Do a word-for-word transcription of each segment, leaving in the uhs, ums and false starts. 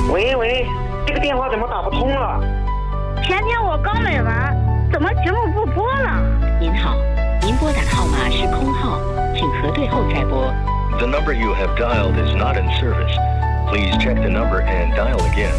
喂喂，这个电话怎么打不通了？ 前天我刚买完，怎么节目不播了？ 您好，您拨打的号码是空号，请核对后再拨。 The number you have dialed is not in service. Please check the number and dial again.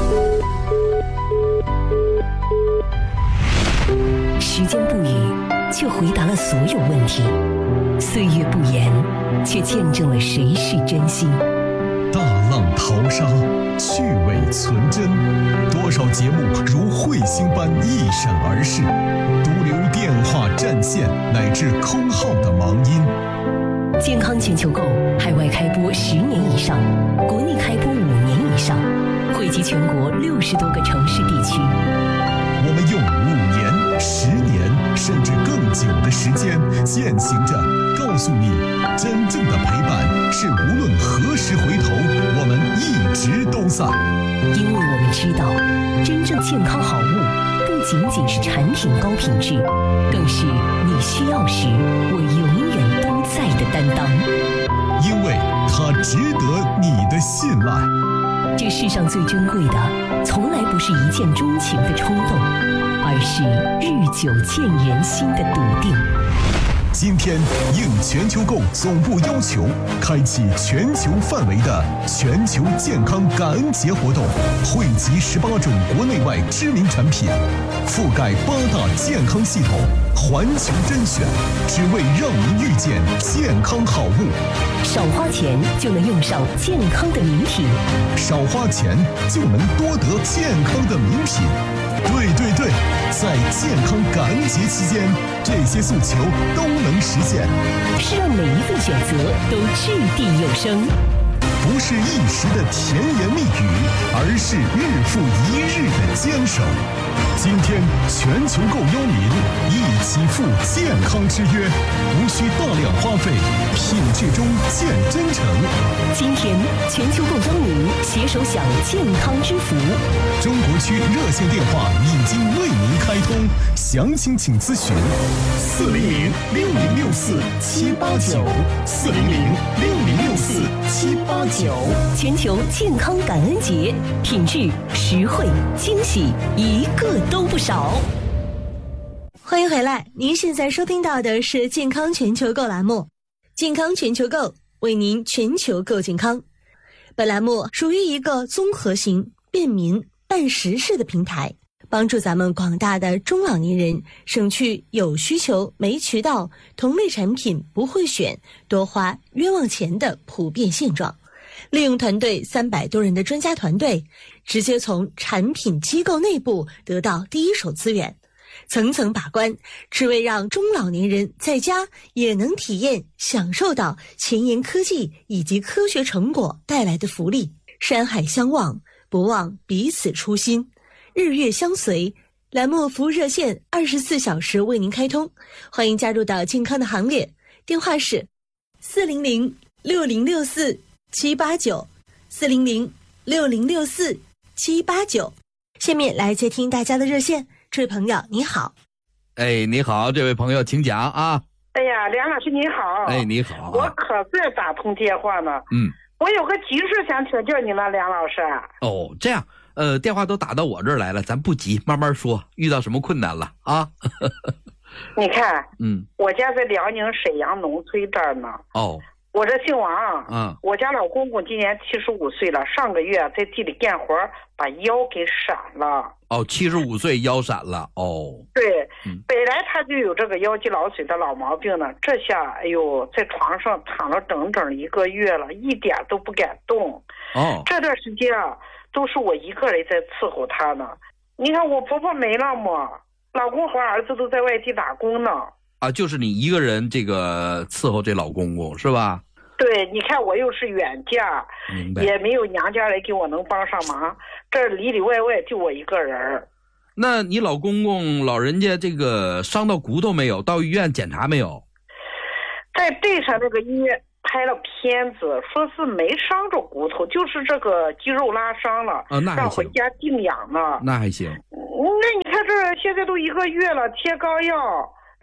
时间不语，却回答了所有问题；岁月不言，却见证了谁是真心。 大浪淘沙，趣味存真，多少节目如彗星般一闪而逝，独留电话占线乃至空号的盲音。 健康全球购海外开播十年以上，国内开播五年以上，惠及全国六十多个城市地区。 我们用五年、十年甚至更久的时间践行着，告诉你，真正的陪伴是无论何时回头，我们一直都在。 因为我们知道，真正健康好物不仅仅是产品高品质，更是你需要时我永远都在的担当。 因为它值得你的信赖。 这世上最珍贵的，从来不是一见钟情的冲动，而是日久见人心的笃定。 今天应全球购总部要求，开启全球范围的全球健康感恩节活动，汇集十八种国内外知名产品，覆盖八大健康系统，环球甄选，只为让您遇见健康好物。 少花钱就能用上健康的名品， 少花钱就能多得健康的名品。对对对，在健康感恩节期间，这些诉求都能实现， 是让每一份选择都掷地有声， 不是一时的甜言蜜语，而是日复一日的坚守。今天全球购邀您一起赴健康之约，无需大量花费，品质中见真诚。 今天全球购邀您携手享健康之福。 中国区热线电话已经为您开通，详情请咨询四零零六零六四七八九四零零六零六四七八九。 全球健康感恩节，品质、实惠、惊喜，一个都不少。 欢迎回来，您现在收听到的是健康全球购栏目，健康全球购为您全球购健康。本栏目属于一个综合型、便民、办实事的平台，帮助咱们广大的中老年人省去有需求没渠道、同类产品不会选、多花冤枉钱的普遍现状。利用团队三百多人的专家团队，直接从产品机构内部得到第一手资源，层层把关，只为让中老年人在家也能体验享受到前沿科技以及科学成果带来的福利。山海相望，不忘彼此初心，日月相随。栏目服务热线二十四小时为您开通，欢迎加入到健康的行列。电话是四零零六零六四七八九四零零六零六四七八九。下面来接听大家的热线。这位朋友你好。 哎，你好，这位朋友请讲啊。 哎呀，梁老师你好。 哎，你好、啊。 我可在打通电话呢。 嗯。我有个急事想请教你呢，梁老师。 哦，这样，呃，电话都打到我这儿来了，咱不急，慢慢说。遇到什么困难了啊？ 你看， 嗯， 我家在辽宁沈阳农村这儿呢。 哦。 我这姓王， 嗯， 我家老公公今年七十五岁了，上个月在地里干活，把腰给闪了。 哦，七十五岁腰闪了，哦， 对， 嗯， 本来他就有这个腰肌劳损的老毛病呢，这下，哎呦，在床上躺了整整一个月了，一点都不敢动。 哦， 这段时间啊，都是我一个人在伺候他呢。你看我婆婆没了嘛，老公和儿子都在外地打工呢。 啊，就是你一个人这个伺候这老公公是吧？ 对，你看我又是远嫁， 明白， 也没有娘家人给我能帮上忙，这里里外外就我一个人。 那你老公公老人家这个伤到骨头没有？到医院检查没有？ 在队上那个医院拍了片子，说是没伤着骨头，就是这个肌肉拉伤了， 啊，那还行， 让回家静养呢。 那还行。 那你看这现在都一个月了，贴膏药，吃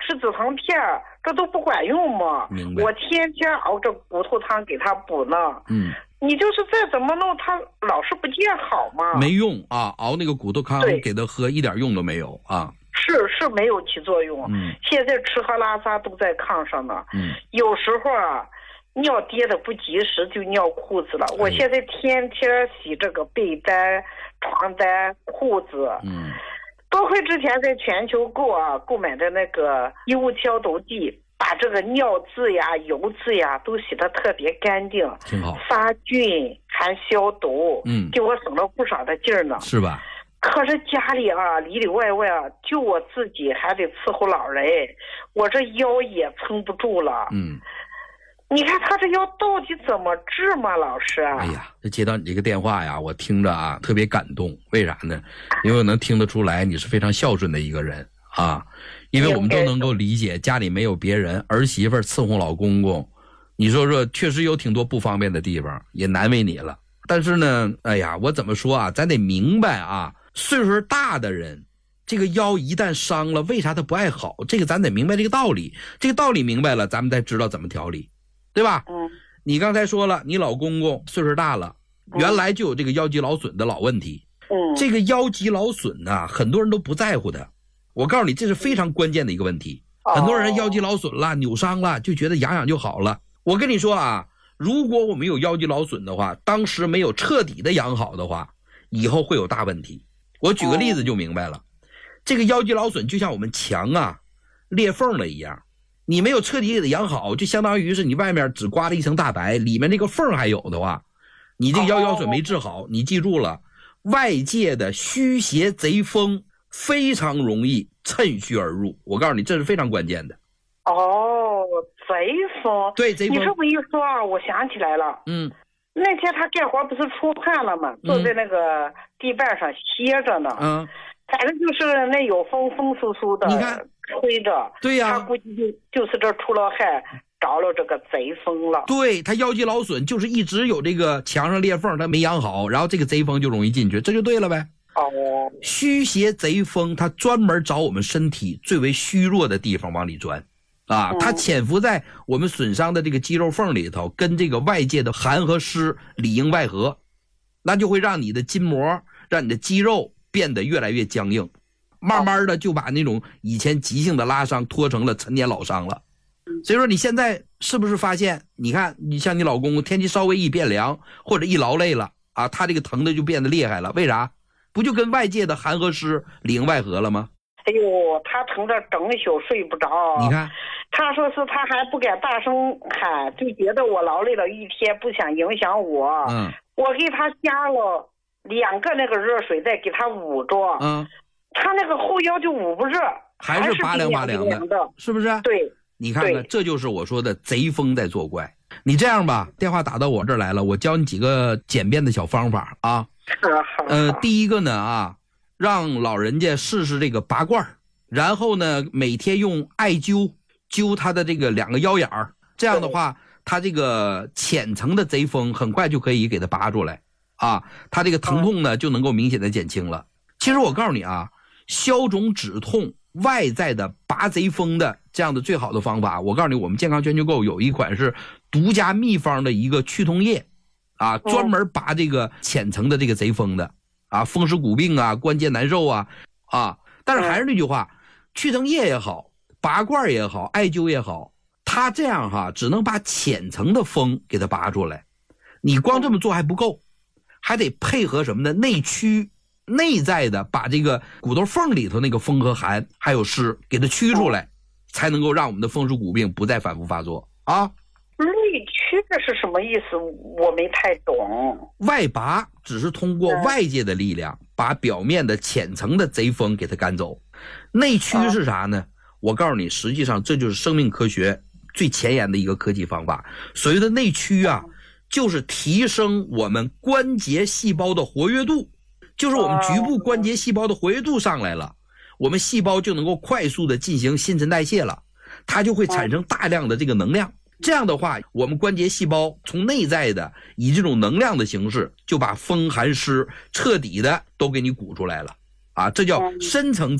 吃止疼片，这都不管用吗？ 明白。 我天天熬着骨头汤给他补呢。 嗯， 你就是再怎么弄，他老是不见好嘛。 没用啊，熬那个骨头汤给他喝一点用都没有啊。 是是没有起作用。 嗯， 现在吃喝拉撒都在炕上呢。 嗯， 有时候啊，尿跌的不及时就尿裤子了。哎、我现在天天洗这个被单、床单、裤子。 嗯。 多亏之前在全球购啊购买的那个衣物消毒剂，把这个尿渍呀、油渍呀都洗得特别干净， 挺好， 杀菌还消毒， 嗯， 给我省了不少的劲儿呢， 是吧？ 可是家里啊，里里外外啊，就我自己还得伺候老人，我这腰也撑不住了， 嗯。 你看他这腰到底怎么治嘛，老师？ 哎呀，这接到你这个电话呀，我听着啊特别感动。为啥呢？因为我能听得出来你是非常孝顺的一个人啊。因为我们都能够理解家里没有别人，儿媳妇伺候老公公，你说说确实有挺多不方便的地方，也难为你了。但是呢，哎呀，我怎么说啊？咱得明白啊，岁数大的人，这个腰一旦伤了，为啥他不爱好？这个咱得明白这个道理。这个道理明白了，咱们才知道怎么调理。对吧？ 嗯， 你刚才说了，你老公公岁数大了，原来就有这个腰肌劳损的老问题。 嗯， 这个腰肌劳损呢、啊，很多人都不在乎的。我告诉你，这是非常关键的一个问题。哦、很多人腰肌劳损了、扭伤了，就觉得养养就好了。我跟你说啊，如果我们有腰肌劳损的话，当时没有彻底的养好的话，以后会有大问题。我举个例子就明白了。哦、这个腰肌劳损就像我们墙啊裂缝了一样。你没有彻底给它养好，就相当于是你外面只刮了一层大白，里面那个缝还有的话，你这个腰腰损没治好，你记住了，外界的虚邪贼风非常容易趁虚而入。我告诉你，这是非常关键的。 哦，贼风， 对，贼风。 你这么一说啊，我想起来了。 嗯， 那天他干活不是出汗了吗？坐在那个地板上歇着呢。 嗯， 反正就是那有风，风嗖嗖的。 你看。 吹着， 对呀、啊， 他估计就就是这出了汗，着了这个贼风了。 对，他腰肌劳损就是一直有这个墙上裂缝，他没养好，然后这个贼风就容易进去，这就对了呗。 哦， 虚邪贼风，它专门找我们身体最为虚弱的地方往里钻，啊，它潜伏在我们损伤的这个肌肉缝里头，跟这个外界的寒和湿里应外合，那就会让你的筋膜，让你的肌肉变得越来越僵硬。慢慢的就把那种以前急性的拉伤拖成了陈年老伤了。所以说你现在是不是发现，你看你像你老公天气稍微一变凉或者一劳累了啊，他这个疼的就变得厉害了，为啥？不就跟外界的寒和湿里应外合了吗？ 哎呦，他疼得整宿睡不着。 你看， 他说是他还不敢大声喊，就觉得我劳累了一天，不想影响我。 嗯， 我给他加了两个那个热水，再给他捂着。 嗯。 他那个后腰就捂不热， 还是拔凉拔凉的，是不是？ 对， 你看看，这就是我说的贼风在作怪。你这样吧，电话打到我这儿来了，我教你几个简便的小方法啊。呃，第一个呢啊，让老人家试试这个拔罐，然后呢，每天用艾灸灸他的这个两个腰眼儿，这样的话，他这个浅层的贼风很快就可以给他拔出来啊，他这个疼痛呢就能够明显的减轻了。其实我告诉你啊。消肿止痛外在的拔贼风的这样的最好的方法，我告诉你，我们健康全球购有一款是独家秘方的一个去痛液啊，专门拔这个浅层的这个贼风的啊，风湿骨病啊，关节难受啊啊。但是还是那句话，去痛液也好，拔罐也好，艾灸也好，它这样哈只能把浅层的风给它拔出来，你光这么做还不够，还得配合什么呢？内驱。内在的把这个骨头缝里头那个风和寒还有湿给它驱出来，才能够让我们的风湿骨病不再反复发作啊。 内驱这是什么意思？我没太懂。 外拔只是通过外界的力量把表面的浅层的贼风给它赶走，内驱是啥呢？我告诉你，实际上这就是生命科学最前沿的一个科技方法。所谓的内驱啊，就是提升我们关节细胞的活跃度。就是我们局部关节细胞的活跃度上来了，我们细胞就能够快速的进行新陈代谢了，它就会产生大量的这个能量。这样的话，我们关节细胞从内在的以这种能量的形式，就把风寒湿彻底的都给你鼓出来了啊，这叫深层